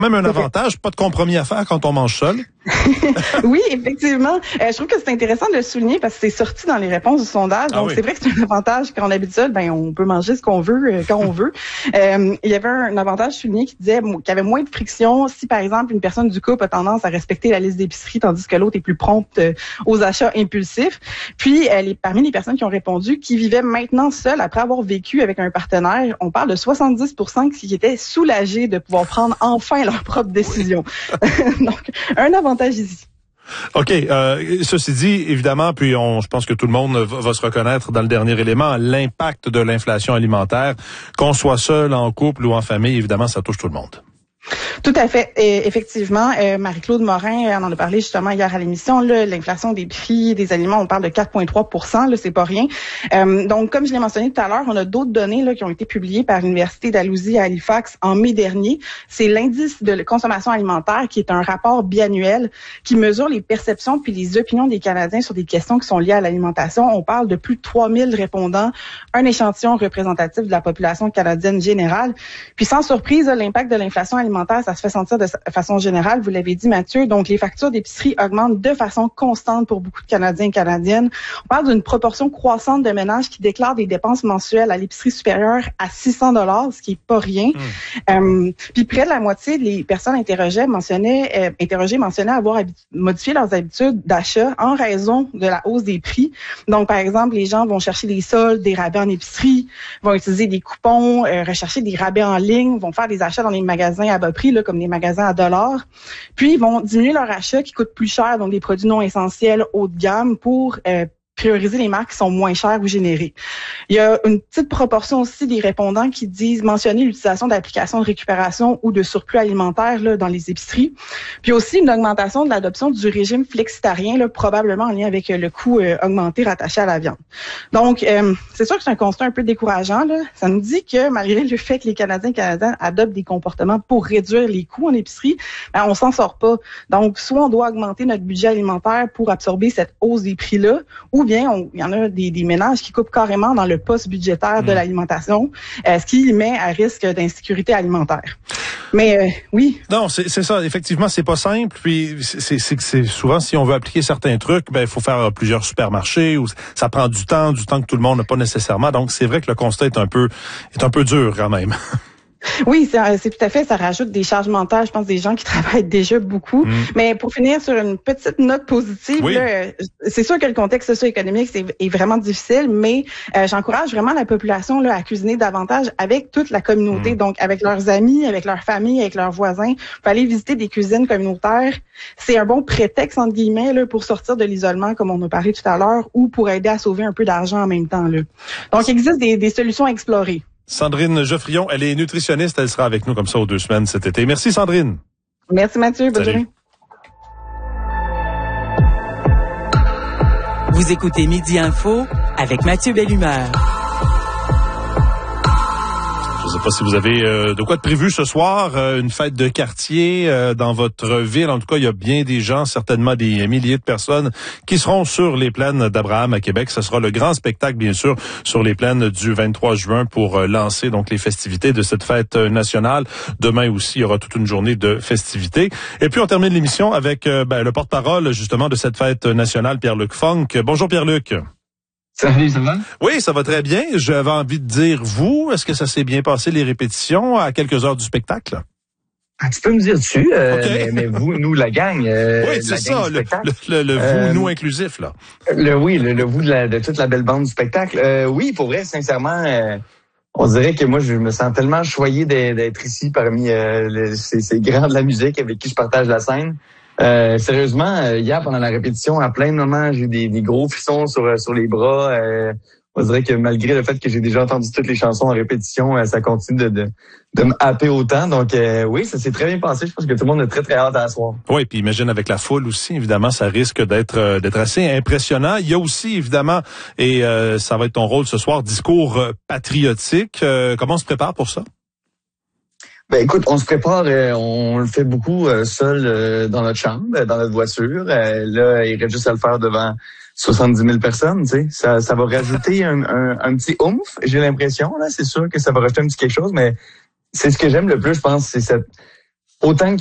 Même un avantage, pas de compromis à faire quand on mange seul. Oui, effectivement. Je trouve que c'est intéressant de le souligner parce que c'est sorti dans les réponses du sondage. Donc, c'est vrai que c'est un avantage quand on habite seul, on peut manger ce qu'on veut quand on veut. Il y avait un avantage souligné qui disait qu'il y avait moins de friction si, par exemple, une personne du couple a tendance à respecter la liste d'épicerie tandis que l'autre est plus prompte aux achats impulsifs. Puis, parmi les personnes qui ont répondu, qui vivaient maintenant seules après avoir vécu avec un partenaire, on parle de 70% qui étaient soulagés de pouvoir prendre enfin leur propre décision. Donc, un avantage ici. OK. Ceci dit, évidemment, puis je pense que tout le monde va se reconnaître dans le dernier élément, l'impact de l'inflation alimentaire, qu'on soit seul, en couple ou en famille, évidemment, ça touche tout le monde. Tout à fait. Et effectivement, Marie-Claude Morin, on en a parlé justement hier à l'émission, l'inflation des prix des aliments, on parle de 4,3 %, c'est pas rien. Donc, comme je l'ai mentionné tout à l'heure, on a d'autres données qui ont été publiées par l'Université Dalhousie à Halifax en mai dernier. C'est l'indice de consommation alimentaire qui est un rapport biannuel qui mesure les perceptions puis les opinions des Canadiens sur des questions qui sont liées à l'alimentation. On parle de plus de 3000 répondants, un échantillon représentatif de la population canadienne générale. Puis sans surprise, l'impact de l'inflation alimentaire, ça se fait sentir de façon générale, vous l'avez dit Mathieu, donc les factures d'épicerie augmentent de façon constante pour beaucoup de Canadiens et Canadiennes. On parle d'une proportion croissante de ménages qui déclarent des dépenses mensuelles à l'épicerie supérieures à 600 $, ce qui est pas rien. Puis près de la moitié des personnes interrogées mentionnaient avoir modifié leurs habitudes d'achat en raison de la hausse des prix. Donc par exemple, les gens vont chercher des soldes, des rabais en épicerie, vont utiliser des coupons, rechercher des rabais en ligne, vont faire des achats dans les magasins à bas prix, comme des magasins à dollars. Puis, ils vont diminuer leur achat qui coûtent plus cher, donc des produits non essentiels haut de gamme pour prioriser les marques qui sont moins chères ou générées. Il y a une petite proportion aussi des répondants qui disent mentionner l'utilisation d'applications de récupération ou de surplus alimentaire dans les épiceries. Puis aussi une augmentation de l'adoption du régime flexitarien, probablement en lien avec le coût augmenté rattaché à la viande. Donc, c'est sûr que c'est un constat un peu décourageant. Ça nous dit que malgré le fait que les Canadiens et Canadiennes adoptent des comportements pour réduire les coûts en épicerie, on s'en sort pas. Donc, soit on doit augmenter notre budget alimentaire pour absorber cette hausse des prix-là, ou bien il y en a des ménages qui coupent carrément dans le poste budgétaire de l'alimentation, ce qui met à risque d'insécurité alimentaire. Mais oui. Non, c'est ça. Effectivement, c'est pas simple. Puis c'est souvent, si on veut appliquer certains trucs, il faut faire plusieurs supermarchés ou ça prend du temps que tout le monde n'a pas nécessairement. Donc c'est vrai que le constat est un peu dur quand même. Oui, c'est tout à fait. Ça rajoute des charges mentales, je pense, des gens qui travaillent déjà beaucoup. Mais pour finir sur une petite note positive, c'est sûr que le contexte socio-économique est vraiment difficile, mais j'encourage vraiment la population à cuisiner davantage avec toute la communauté, donc avec leurs amis, avec leurs familles, avec leurs voisins. Faut aller visiter des cuisines communautaires. C'est un bon prétexte, entre guillemets, pour sortir de l'isolement, comme on a parlé tout à l'heure, ou pour aider à sauver un peu d'argent en même temps. Donc, il existe des solutions à explorer. Sandrine Geoffrion, elle est nutritionniste, elle sera avec nous comme ça aux 2 semaines cet été. Merci Sandrine. Merci Mathieu, bonne journée. Vous écoutez Midi Info avec Mathieu Bellumeur. Je ne sais pas si vous avez de quoi de prévu ce soir, une fête de quartier dans votre ville. En tout cas, il y a bien des gens, certainement des milliers de personnes qui seront sur les plaines d'Abraham à Québec. Ce sera le grand spectacle, bien sûr, sur les plaines du 23 juin pour lancer donc les festivités de cette fête nationale. Demain aussi, il y aura toute une journée de festivités. Et puis, on termine l'émission avec le porte-parole, justement, de cette fête nationale, Pierre-Luc Funk. Bonjour, Pierre-Luc. Salut, ça va? Oui, ça va très bien. J'avais envie de dire, vous, est-ce que ça s'est bien passé, les répétitions, à quelques heures du spectacle? Tu peux me dire dessus, mais vous, nous, la gang. Oui, c'est ça, le vous, nous inclusif, là. Le vous de toute la belle bande du spectacle. Oui, pour vrai, sincèrement, on dirait que moi, je me sens tellement choyé d'être ici parmi ces grands de la musique avec qui je partage la scène. Sérieusement, hier, pendant la répétition, à plein de moments, j'ai eu des gros frissons sur les bras. On dirait que malgré le fait que j'ai déjà entendu toutes les chansons en répétition, ça continue de me happer autant. Donc oui, ça s'est très bien passé. Je pense que tout le monde a très, très hâte à la soirée. Oui, puis imagine avec la foule aussi, évidemment, ça risque d'être assez impressionnant. Il y a aussi, évidemment, et ça va être ton rôle ce soir, discours patriotique. Comment on se prépare pour ça? Ben écoute, on se prépare, on le fait beaucoup seul dans notre chambre, dans notre voiture. Là, il reste juste à le faire devant 70 000 personnes, tu sais. Ça va rajouter un petit oomph, j'ai l'impression. Là, c'est sûr que ça va rajouter un petit quelque chose, mais c'est ce que j'aime le plus, je pense, c'est autant